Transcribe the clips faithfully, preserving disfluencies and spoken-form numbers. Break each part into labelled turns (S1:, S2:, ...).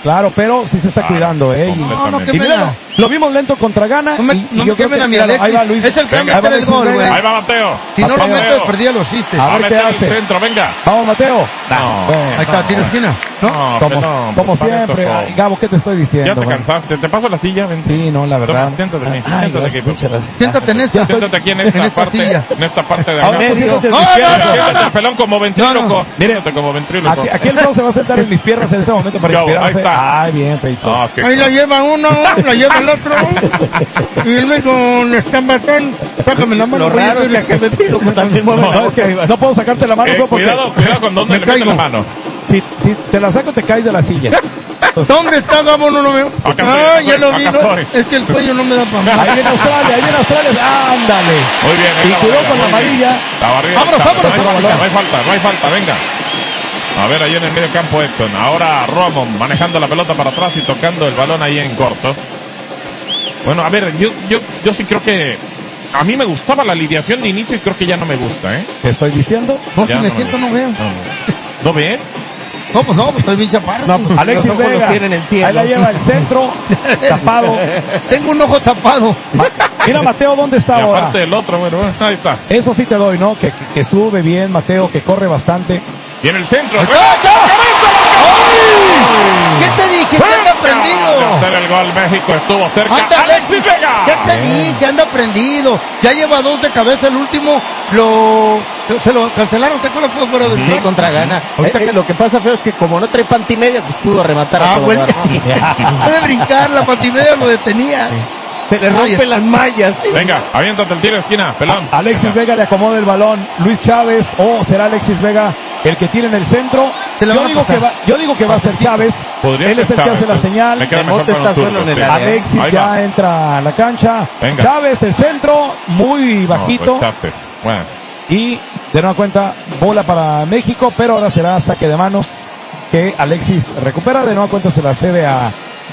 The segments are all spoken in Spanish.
S1: claro, pero sí se está
S2: Ah,
S1: cuidando, eh. Y,
S3: No, no,
S1: y
S3: que
S1: mira, lo vimos lento contra Ghana.
S3: No me,
S1: y,
S3: no
S1: y
S3: me
S1: yo creo
S3: quemen
S1: que,
S3: a mi
S1: claro,
S3: Alexis.
S1: ahí va Luis.
S3: Es el que va a
S1: Venga,
S3: meter el gol, güey.
S2: Ahí va Mateo.
S3: Si no lo
S1: Mateo.
S3: metes, perdía los chistes.
S1: A
S2: Va a
S1: ver qué
S2: meter el
S1: hace.
S2: centro, venga.
S1: Vamos, Mateo.
S2: No.
S1: Bueno,
S3: Ahí está, tiro esquina. ¿No?
S2: No,
S1: como,
S2: pelón,
S1: como
S2: pues, para
S1: siempre.
S2: esto,
S1: Ay, Gabo, ¿qué te estoy diciendo?
S2: Ya te
S1: bueno?
S2: cansaste. ¿Te paso la silla? Ven.
S1: Sí, no, la verdad.
S2: Toma, siéntate aquí.
S1: Ay,
S2: Siéntate
S1: gracias,
S2: aquí, por
S1: muchas
S2: favor.
S1: gracias.
S3: Siéntate en esta.
S2: Siéntate aquí en esta,
S3: En esta
S2: parte,
S3: silla.
S2: en esta parte de
S1: Ahora
S2: acá.
S1: sí, siéntate en
S3: No,
S1: mis
S3: no,
S1: piernas.
S3: no, no,
S2: Siéntate,
S3: no.
S2: pelón, como ventríloco.
S3: No, no.
S1: Mire,
S2: Siéntate como ventríloco.
S1: Aquí, aquí el Feo se va a sentar en mis piernas en este momento para
S2: Gabo, ahí
S1: inspirarse.
S2: está.
S1: Ay, bien, feito.
S2: No, qué
S3: Ahí la lleva uno, la lleva el otro. Y él me con esta bazón. Sácame la mano.
S4: Lo
S3: voy a
S4: raro es
S3: hacer-
S4: que aquel ventríloco también mueve
S1: No,
S4: la
S1: no, es
S4: boca.
S1: que no puedo sacarte la mano,
S2: Eh,
S1: Feo, porque
S2: cuidado, cuidado con dónde
S3: Me
S2: le metes
S3: caigo.
S2: la mano.
S1: si, si te la saco te caes de la silla.
S3: ¿Dónde está Gabo? No lo veo.
S2: Acá
S3: Ah,
S2: estoy,
S3: ya lo
S2: acá
S3: vi. ¿no?
S2: estoy.
S3: Es que el cuello no me da para más.
S1: Ahí viene Australia, ahí viene Australia. Ándale.
S2: Muy bien.
S1: Y
S2: venga,
S1: cuidado
S2: venga,
S1: con la
S2: muy bien.
S1: amarilla.
S2: La barriga.
S3: Vámonos,
S2: está.
S3: vámonos,
S2: No hay
S3: vámonos.
S2: falta, no hay falta, no hay falta, venga. A ver, ahí en el medio campo Edson. Ahora Romon manejando la pelota para atrás y tocando el balón ahí en corto. Bueno, a ver, yo, yo, yo sí creo que a mí me gustaba la alineación de inicio y creo que ya no me gusta, ¿eh?
S1: ¿Qué estoy diciendo?
S3: No, si
S2: Ya
S3: me
S2: no
S3: siento,
S2: me
S3: no veo.
S2: No, no. ¿No ves?
S3: No, pues no, pues estoy bien chaparro.
S4: No, pues,
S1: Alexis
S4: los ojos
S1: Vega.
S4: los tienen en el cielo.
S1: Ahí la lleva el centro, tapado.
S3: Tengo un ojo tapado.
S1: Ma- Mira Mateo, ¿dónde está
S2: Y
S1: ahora?
S2: aparte del otro, bueno, bueno, ahí está.
S1: Eso sí te doy, ¿no? Que, que, que sube bien Mateo, que corre bastante.
S2: Y en el centro.
S3: ¡Ahí está, ahí está! ¡Ay! ¿Qué te dije? ¿Qué anda
S2: De
S3: prendido?
S2: hacer el gol, México estuvo cerca.
S3: Anda,
S2: Alexis Vega.
S3: ¿Qué te dije? Anda prendido. Ya lleva dos de cabeza. El último lo se lo cancelaron. ¿Te acuerdas? Fue fuera del
S4: Sí,
S3: lugar.
S4: contra Ghana.
S3: Ahorita
S4: Eh, eh,
S3: que-
S4: lo que pasa, Feo, es que como no trae pantimedia, pues pudo rematar a
S3: Ah,
S4: todo
S3: bueno.
S4: dar.
S3: Puede brincar, la patimedia lo detenía.
S4: Se le rompen las mallas.
S2: Venga, aviéntate el tiro de esquina, pelón.
S1: Alexis
S2: Venga.
S1: Vega le acomoda el balón. Luis Chávez, o será Alexis Vega el que tiene en el centro.
S3: Se la
S1: Yo
S3: van a
S1: digo, que
S3: pasar.
S1: va, yo digo que va a ser
S3: Pasecito.
S1: Chávez.
S2: Podría
S1: Él
S2: ser
S1: es el que
S2: Chávez,
S1: hace la
S2: pues.
S1: señal.
S2: Me queda
S4: El
S2: mejor
S4: bote
S2: con un
S4: está
S2: zurdo,
S4: solo en el
S2: sí.
S4: área.
S1: Alexis
S2: Ahí
S1: ya
S2: va.
S1: entra a la cancha.
S2: Venga.
S1: Chávez el centro, muy
S2: No,
S1: bajito.
S2: rechace. Bueno,
S1: Y de nueva cuenta, bola para México, pero ahora será saque de manos que Alexis recupera. De nueva cuenta se la cede a,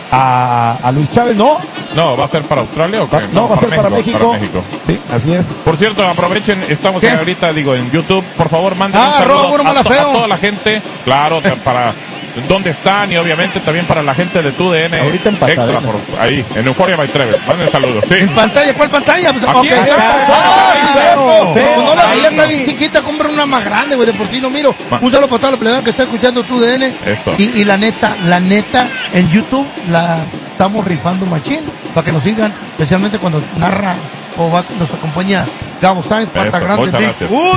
S1: a, a Luis Chávez. No,
S2: no, ¿va a ser para Australia o qué?
S1: no, va a ser para México.
S2: Para México.
S1: Sí, así es.
S2: Por cierto, aprovechen, estamos
S3: ¿Qué?
S2: ahorita, digo, en YouTube, por favor, manden
S3: Ah,
S2: un saludo
S3: arroba bueno,
S2: a,
S3: mala,
S2: to- a
S3: feo.
S2: toda la gente, claro, te- para dónde están y obviamente también para la gente de T U D N
S4: Ahorita en
S2: Extra,
S4: Pasadena.
S2: por ahí, en Euphoria by Treves, manden saludos, sí.
S3: En pantalla, ¿cuál pantalla? Pues,
S2: Aquí
S3: ok.
S2: está.
S3: ¡Ay,
S1: Feo,
S3: cierto!
S1: feo,
S3: Pues no la
S1: ahí.
S3: veía, está bien chiquita, compra una más grande, güey, de por sí no miro.
S2: Ma-
S3: Un saludo para toda la plebada que está escuchando tu D N.
S2: Eso.
S3: Y, y la neta, la neta, en YouTube la estamos rifando machín, para que nos sigan, especialmente cuando narra o va, nos acompaña Gabo Sáenz, Pata
S2: Eso,
S3: Grande,
S2: muchas
S3: Big
S2: gracias.
S3: Foot,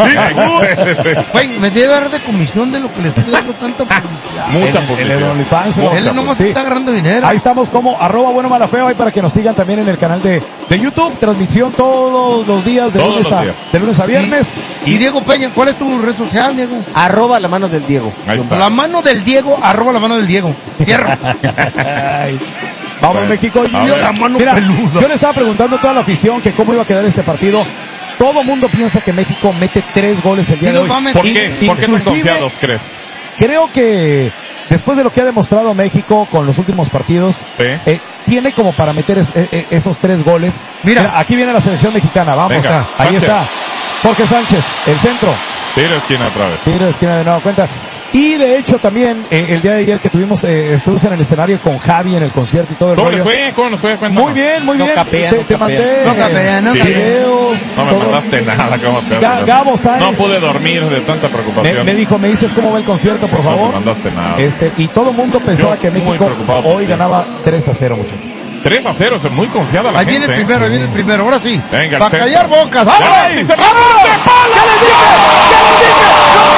S3: Big Foot. Güey, me debe dar de comisión de lo que le estoy dando tanta publicidad.
S2: Mucha
S1: En- en
S2: publicidad.
S1: el OnlyFans,
S2: Mucha
S1: ¿no?
S3: Él nomás
S1: Sí.
S3: está agarrando dinero.
S1: Ahí estamos como arroba bueno mala feo, ahí para que nos sigan también en el canal de, de YouTube, transmisión todos los días de,
S2: Todos
S1: lunes,
S2: los
S1: a,
S2: días.
S1: de lunes a viernes.
S3: Y, y Diego Peña, ¿cuál es tu red social, Diego?
S4: Arroba la mano del Diego.
S2: Ahí está.
S3: La mano del Diego, arroba la mano del Diego. Tierra.
S1: Ay. Vamos
S2: Bueno,
S1: México.
S2: a
S1: Yo,
S2: ver.
S3: La mano
S1: mira,
S3: peluda.
S1: yo le estaba preguntando a toda la afición que cómo iba a quedar este partido. Todo mundo piensa que México mete tres goles el día
S3: Sí
S1: de
S3: los
S1: hoy.
S3: va a meter.
S2: ¿Por qué?
S1: In-
S2: ¿Por qué tan
S1: inclusive,
S2: confiados crees?
S1: Creo que después de lo que ha demostrado México con los últimos partidos,
S2: Sí.
S1: eh, tiene como para meter es- eh, eh, esos tres goles.
S3: Mira.
S1: aquí viene la selección mexicana, vamos.
S2: Venga,
S1: ahí
S2: Sánchez.
S1: está. Jorge Sánchez, el centro.
S2: Tiro de esquina otra vez.
S1: Tiro de esquina de nueva cuenta. Y de hecho también, eh, el día de ayer que tuvimos, eh, estuvimos en el escenario con Javi en el concierto y todo el
S2: ¿Cómo
S1: rollo.
S2: les fue? ¿Cómo nos fue? Cuéntanos.
S1: Muy bien, muy
S4: No
S1: bien.
S4: capea,
S1: te,
S4: no
S1: te
S4: capea.
S1: mandé
S3: No capea, no
S1: eh,
S3: capea.
S1: videos.
S2: No me
S1: todo.
S2: mandaste nada, ¿cómo te
S1: Ga- Gabo Sáenz.
S2: No pude dormir de tanta
S1: Me,
S2: preocupación.
S1: me dijo, me dices cómo va el concierto, por
S2: No
S1: favor.
S2: me mandaste nada.
S1: Este, y todo el mundo pensaba
S2: Yo
S1: que
S2: muy
S1: México
S2: preocupado por
S1: hoy
S2: ti.
S1: ganaba tres a cero, muchachos.
S2: tres a cero, es muy confiada la
S3: Ahí
S2: gente.
S3: viene el
S2: ¿eh?
S3: primero, ahí viene el primero, ahora sí.
S2: Venga, el
S3: Para
S2: centro.
S3: callar bocas.
S2: Ya,
S3: ¡Vámonos!
S2: sí, se-
S3: ¡Vámonos!
S2: ¡de palo!
S3: ¡Ya les dije! ¡Ya les dije!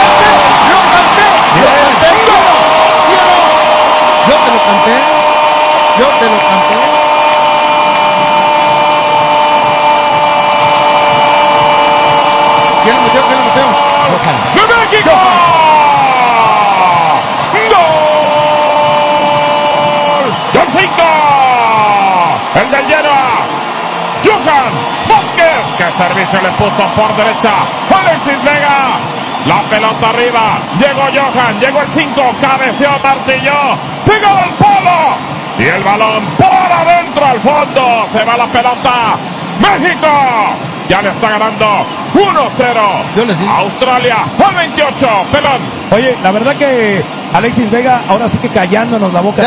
S3: ¡Lo canté! ¡Lo canté! ¡Lo canté! Yo te lo canté. Yo te lo canté. ¿Quién lo metió? ¿Quién lo metió?
S2: ¡De México! ¡Gol! ¡Johncinco! El del Genoa. Johan Vázquez. ¡Qué servicio le puso por derecha! Alexis Vega. La pelota arriba. Llegó Johan. Llegó el cinco. Cabeceó, martilló. Pegó al palo. Y el balón por adentro al fondo. Se va la pelota. ¡México! Ya le está ganando uno cero.
S3: Yo les digo.
S2: Australia al veintiocho. Pelón.
S1: Oye, la verdad que Alexis Vega ahora sí que callándonos la boca.